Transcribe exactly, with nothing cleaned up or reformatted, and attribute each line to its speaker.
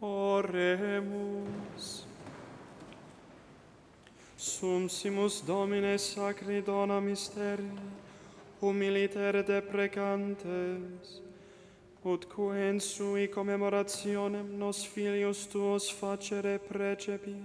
Speaker 1: Oremus. Sumsimus Domine sacri dona mysteri, humiliter deprecantes, utque in sui commemorationem nos filius tuos facere precepi,